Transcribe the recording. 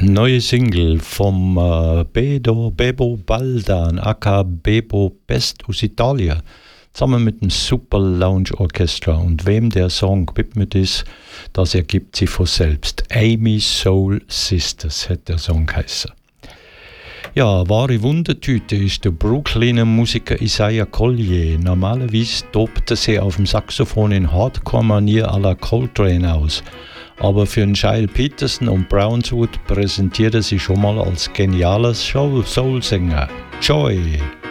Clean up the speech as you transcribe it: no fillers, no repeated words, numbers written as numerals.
Neue Single vom Bebo Baldan, aka Bebo Best aus Italien, zusammen mit dem Super Lounge Orchestra. Und wem der Song gewidmet ist, das ergibt sich von selbst. Amy Soul Sisters hat der Song geheißen. Ja, wahre Wundertüte ist der Brooklyner Musiker Isaiah Collier. Normalerweise tobt er sich auf dem Saxophon in Hardcore-Manier à la Coltrane aus. Aber für einen Shyle Peterson und Brownswood präsentiert er sich schon mal als genialer Soul-Sänger. Joy!